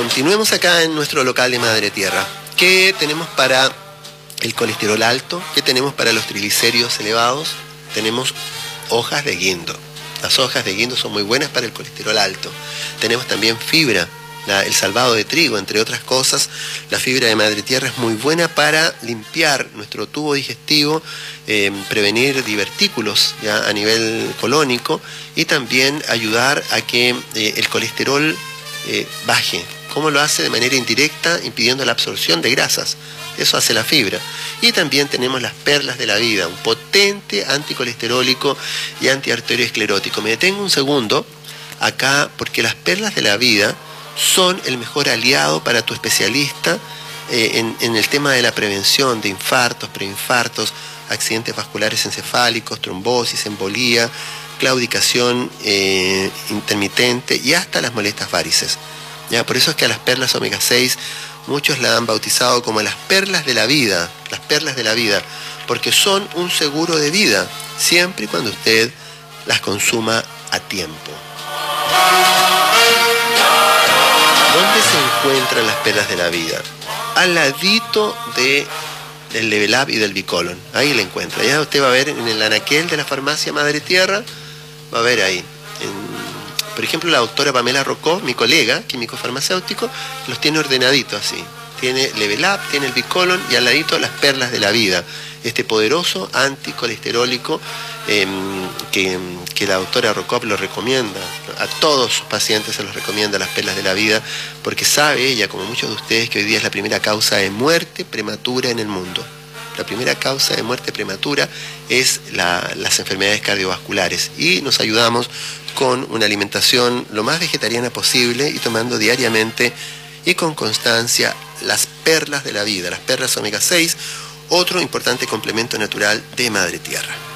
continuemos acá en nuestro local de Madre Tierra. ¿Qué tenemos para el colesterol alto? ¿Qué tenemos para los triglicéridos elevados? Tenemos hojas de guindo. Las hojas de guindo son muy buenas para el colesterol alto. Tenemos también fibra, el salvado de trigo, entre otras cosas. La fibra de Madre Tierra es muy buena para limpiar nuestro tubo digestivo, prevenir divertículos ya a nivel colónico y también ayudar a que el colesterol baje. ¿Cómo lo hace? De manera indirecta, impidiendo la absorción de grasas. Eso hace la fibra. Y también tenemos las perlas de la vida, un potente anticolesterólico y antiarterioesclerótico. Me detengo un segundo acá porque las perlas de la vida son el mejor aliado para tu especialista en el tema de la prevención de infartos, preinfartos, accidentes vasculares encefálicos, trombosis, embolía, claudicación intermitente y hasta las molestias varices. ¿Ya? Por eso es que a las perlas omega 6 muchos la han bautizado como las perlas de la vida, porque son un seguro de vida, siempre y cuando usted las consuma a tiempo. ¿Dónde se encuentran las perlas de la vida? Al ladito del Level Up y del Bicolon. Ahí la encuentra. Ya usted va a ver en el anaquel de la farmacia Madre Tierra, va a ver ahí. Por ejemplo, la doctora Pamela Rocó, mi colega, químico farmacéutico, los tiene ordenaditos así. Tiene Level Up, tiene el Bicolon y al ladito las perlas de la vida. Este poderoso anticolesterólico que la doctora Rocop lo recomienda. A todos sus pacientes se los recomienda las perlas de la vida, porque sabe ella, como muchos de ustedes, que hoy día es la primera causa de muerte prematura en el mundo. La primera causa de muerte prematura es las enfermedades cardiovasculares y nos ayudamos con una alimentación lo más vegetariana posible y tomando diariamente y con constancia las perlas de la vida, las perlas omega 6, otro importante complemento natural de Madre Tierra.